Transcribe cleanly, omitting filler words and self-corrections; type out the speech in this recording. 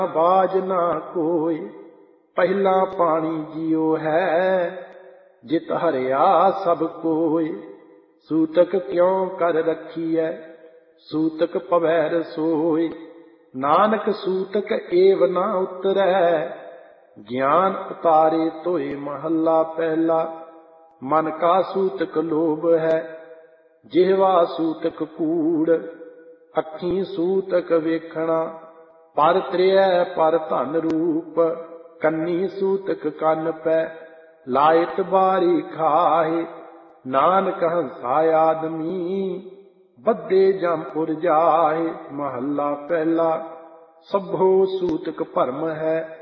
ਬਾਜ ਨਾ ਕੋਈ। ਪਹਿਲਾ ਪਾਣੀ ਜਿਉ ਹੈ, ਜਿਤ ਹਰਿਆ ਸਭ ਕੋਇ। ਸੂਤਕ ਕਿਉ ਕਰ ਰਖੀਐ, ਸੂਤਕ ਪਵੈ ਰਸੋਈ। ਨਾਨਕ ਸੂਤਕ ਏਵ ਨਾ ਉਤਰੈ, ਗਿਆਨ ਉਤਾਰੇ ਤੋਇ। ਮਹੱਲਾ ਪਹਿਲਾ। ਮਨ ਕਾ ਸੂਤਕ ਲੋਭ ਹੈ, ਜਿਹਵਾ ਸੂਤਕ ਕੂੜ। ਅੱਖੀਂ ਸੂਤਕ ਵੇਖਣਾ, ਪਰ ਤ੍ਰਿਐ ਪਰ ਧਨ ਰੂਪ। ਕੰਨੀ ਸੂਤਕ ਕੰਨ ਪੈ, ਲਾਇਤ ਬਾਰੀ ਖਾਹੇ। ਨਾਨਕ ਹੰਸਾ ਆਦਮੀ, ਬੱਧੇ ਜਮਪੁਰ ਜਾਹੇ। ਮਹੱਲਾ ਪਹਿਲਾ। ਸਭੋ ਸੂਤਕ ਭਰਮ ਹੈ,